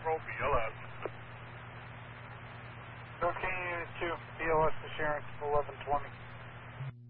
Roll BLS. Hurricane Unit 2, BLS assurance 1120.